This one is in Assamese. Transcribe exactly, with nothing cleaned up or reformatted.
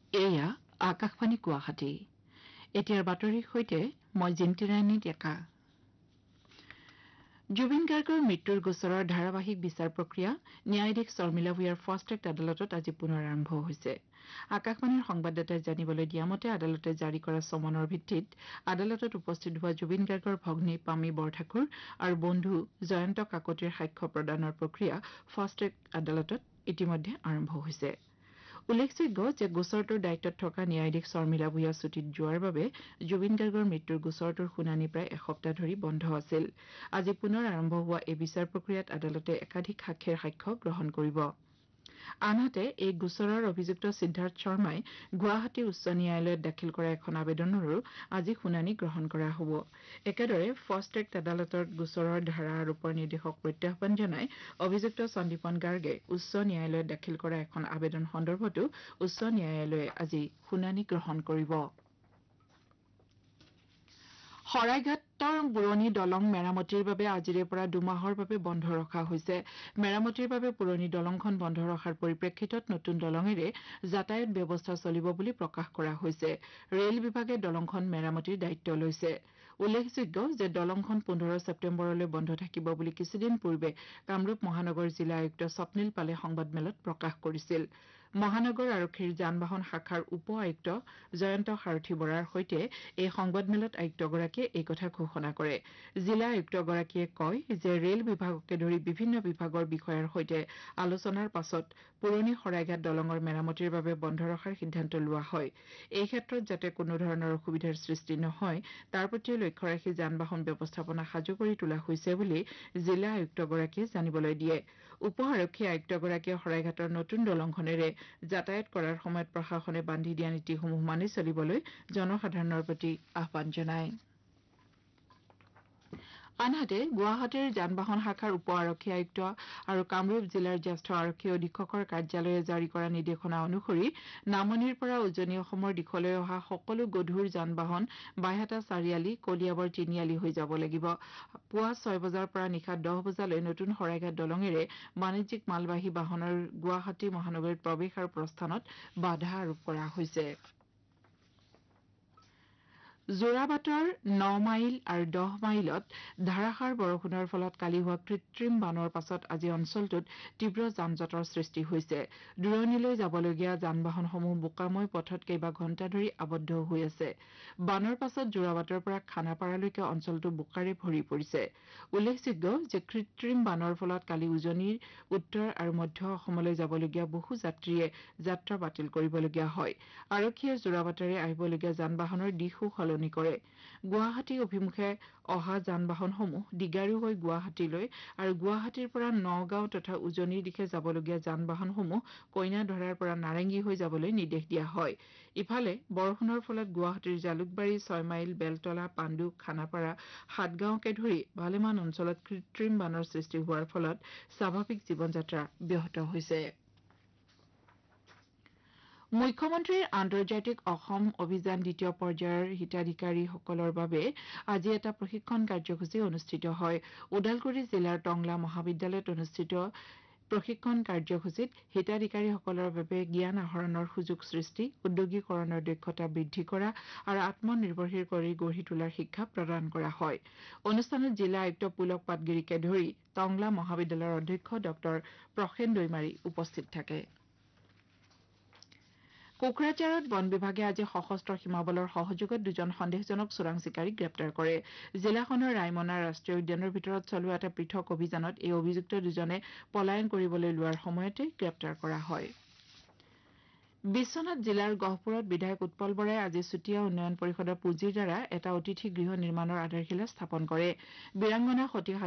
এয়া আকাশবাণী গুৱাহাটী। এতিয়াৰ বাতৰিৰ সৈতে মই জিন্তিৰাণী ডেকা। জুবিন গাৰ্গৰ মৃত্যুৰ গোচৰৰ ধাৰাবাহিক বিচাৰ প্ৰক্ৰিয়া ন্যায়াধীশ শৰ্মিলা ভূঞাৰ ফাষ্ট ট্ৰেক আদালতত আজি পুনৰ আৰম্ভ হৈছে। আকাশবাণীৰ সংবাদদাতাই জানিবলৈ দিয়া মতে আদালতে জাৰি কৰা চমনৰ ভিত্তিত আদালতত উপস্থিত হোৱা জুবিন গাৰ্গৰ ভগ্নী পামী বৰঠাকুৰ আৰু বন্ধু জয়ন্ত কাকতিৰ সাক্ষ্য প্ৰদানৰ প্ৰক্ৰিয়া ফাষ্ট ট্ৰেক আদালতত ইতিমধ্যে আৰম্ভ হৈছে। উল্লেখযোগ্য যে গোচৰটোৰ দায়িত্বত থকা ন্যায়াধীশ শৰ্মিলা ভূঞা ছুটীত যোৱাৰ বাবে জুবিন গাৰ্গৰ মৃত্যুৰ গোচৰটোৰ শুনানি প্ৰায় এসপ্তাহ ধৰি বন্ধ আছিল। আজি পুনৰ আৰম্ভ হোৱা এই বিচাৰ প্ৰক্ৰিয়াত আদালতে একাধিক সাক্ষীৰ সাক্ষ্য গ্ৰহণ কৰিব। আনহাতে এই গোচৰৰ অভিযুক্ত সিদ্ধাৰ্থ শৰ্মাই গুৱাহাটী উচ্চ ন্যায়ালয়ত দাখিল কৰা এখন আবেদনৰো আজি শুনানি গ্ৰহণ কৰা হ'ব। একেদৰে ফাষ্ট ট্ৰেক আদালতৰ গোচৰৰ ধাৰা আৰোপৰ নিৰ্দেশক প্ৰত্যাহ্বান জনাই অভিযুক্ত সন্দীপন গাৰ্গে উচ্চ ন্যায়ালয়ত দাখিল কৰা এখন আবেদন সন্দৰ্ভতো উচ্চ ন্যায়ালয়ে আজি শুনানি গ্ৰহণ কৰিব। শৰাইঘাটৰ পুৰণি দলং মেৰামতিৰ বাবে আজিৰে পৰা দুমাহৰ বাবে বন্ধ ৰখা হৈছে। মেৰামতিৰ বাবে পুৰণি দলংখন বন্ধ ৰখাৰ পৰিপ্ৰেক্ষিতত নতুন দলঙেৰে যাতায়াত ব্যৱস্থা চলিব বুলি প্ৰকাশ কৰা হৈছে। ৰেল বিভাগে দলংখন মেৰামতিৰ দায়িত্ব লৈছে। উল্লেখযোগ্য যে দলংখন পোন্ধৰ ছেপ্টেম্বৰলৈ বন্ধ থাকিব বুলি কিছুদিন পূৰ্বে কামৰূপ মহানগৰ জিলা আয়ুক্ত স্বপ্নীল পালে সংবাদমেলত প্ৰকাশ কৰিছিল। মহানগৰ আৰক্ষীৰ যান বাহন শাখাৰ উপ আয়ুক্ত জয়ন্ত সাৰথী বৰাৰ সৈতে এই সংবাদমেলত আয়ুক্তগৰাকীয়ে এই কথা ঘোষণা কৰে। জিলা আয়ুক্তগৰাকীয়ে কয় যে ৰেল বিভাগকে ধৰি বিভিন্ন বিভাগৰ বিষয়াৰ সৈতে আলোচনাৰ পাছত পুৰণি শৰাইঘাট দলঙৰ মেৰামতিৰ বাবে বন্ধ ৰখাৰ সিদ্ধান্ত লোৱা হয়। এই ক্ষেত্ৰত যাতে কোনো ধৰণৰ অসুবিধাৰ সৃষ্টি নহয় তাৰ প্ৰতি লক্ষ্য ৰাখি যান বাহন ব্যৱস্থাপনা সাজু কৰি তোলা হৈছে বুলি জিলা আয়ুক্তগৰাকীয়ে জানিবলৈ দিয়ে। উপ আৰক্ষী আয়ুক্তগৰাকীয়ে শৰাইঘাটৰ নতুন দলংখনেৰে যাতায়াত কৰাৰ সময়ত প্ৰশাসনে বান্ধি দিয়া নীতিসমূহ মানি চলিবলৈ জনসাধাৰণৰ প্ৰতি আহ্বান জনায়। আনহাতে গুৱাহাটীৰ যান বাহন শাখাৰ উপ আৰক্ষী আয়ুক্ত আৰু কামৰূপ জিলাৰ জ্যেষ্ঠ আৰক্ষী অধীক্ষকৰ কাৰ্যালয়ে জাৰি কৰা নিৰ্দেশনা অনুসৰি নামনিৰ পৰা উজনি অসমৰ দিশলৈ অহা সকলো গধুৰ যান বাহন বাইহাটা চাৰিআলি কলিয়াবৰ তিনিআলি হৈ যাব লাগিব। পুৱা ছয় বজাৰ পৰা নিশা দহ বজালৈ নতুন শৰাইঘাট দলঙেৰে বাণিজ্যিক মালবাহী বাহনৰ গুৱাহাটী মহানগৰীত প্ৰৱেশ আৰু প্ৰস্থানত বাধা আৰোপ কৰা হৈছে। যোৰাবাটৰ ন মাইল আৰু দহ মাইলত ধাৰাসাৰ বৰষুণৰ ফলত কালি হোৱা কৃত্ৰিম বানৰ পাছত আজি অঞ্চলটোত তীব্ৰ যান জঁটৰ সৃষ্টি হৈছে। দূৰণিলৈ যাবলগীয়া যান বাহনসমূহ বোকাময় পথত কেইবা ঘণ্টা ধৰি আবদ্ধ হৈ আছে। বানৰ পাছত যোৰাবাটৰ পৰা খানাপাৰালৈকে অঞ্চলটো বোকাৰে ভৰি পৰিছে। উল্লেখযোগ্য যে কৃত্ৰিম বানৰ ফলত কালি উজনিৰ উত্তৰ আৰু মধ্য অসমলৈ যাবলগীয়া বহু যাত্ৰীয়ে যাত্ৰা বাতিল কৰিবলগীয়া হয়। আৰক্ষীয়ে যোৰাবাটেৰে আহিবলগীয়া যান বাহনৰ দিশো সলনি কৰে। গুৱাহাটী অভিমুখে অহা যান বাহনসমূহ ডিগাৰু হৈ গুৱাহাটীলৈ আৰু গুৱাহাটীৰ পৰা নগাঁও তথা উজনিৰ দিশে যাবলগীয়া যান বাহনসমূহ কইনাধৰাৰ পৰা নাৰেংগী হৈ যাবলৈ নিৰ্দেশ দিয়া হয়। ইফালে বৰষুণৰ ফলত গুৱাহাটীৰ জালুকবাৰী ছয় মাইল বেলতলা পাণ্ডু খানাপাৰা সাতগাঁওকে ধৰি ভালেমান অঞ্চলত কৃত্ৰিম বানৰ সৃষ্টি হোৱাৰ ফলত স্বাভাৱিক জীৱন যাত্ৰা ব্যাহত হৈছে। মুখ্যমন্ত্ৰীৰ আন্তৰ্জাতিক অসম অভিযান দ্বিতীয় পৰ্যায়ৰ হিতাধিকাৰীসকলৰ বাবে আজি এটা প্ৰশিক্ষণ কাৰ্যসূচী অনুষ্ঠিত হয়। ওদালগুৰি জিলাৰ টংলা মহাবিদ্যালয়ত অনুষ্ঠিত প্ৰশিক্ষণ কাৰ্যসূচীত হিতাধিকাৰীসকলৰ বাবে জ্ঞান আহৰণৰ সুযোগ সৃষ্টি, উদ্যোগীকৰণৰ দক্ষতা বৃদ্ধি কৰা আৰু আত্মনিৰ্ভৰশীল কৰি গঢ়ি তোলাৰ শিক্ষা প্ৰদান কৰা হয়। অনুষ্ঠানত জিলা আয়ুক্ত পুলক পাটগিৰিকে ধৰি টংলা মহাবিদ্যালয়ৰ অধ্যক্ষ ডক্টৰ প্ৰসেন দৈমাৰী উপস্থিত থাকে। কোকৰাঝাৰত বন বিভাগে আজি সশস্ত্ৰ সীমাবলৰ সহযোগত দুজন সন্দেহজনক চোৰাং চিকাৰীক গ্ৰেপ্তাৰ কৰে। জিলাখনৰ ৰায়মনা ৰাষ্ট্ৰীয় উদ্যানৰ ভিতৰত চলোৱা এটা পৃথক অভিযানত এই অভিযুক্ত দুজনে পলায়ন কৰিবলৈ লোৱাৰ সময়তে গ্ৰেপ্তাৰ কৰা হয়। বিশ্বনাথ জিলাৰ গহপুৰত বিধায়ক উৎপল বৰাই আজি চুতীয়া উন্নয়ন পৰিষদৰ পুঁজিৰ দ্বাৰা এটা অতিথি গৃহ নিৰ্মাণৰ আধাৰশিলা স্থাপন কৰে। বীৰাংগনা সতী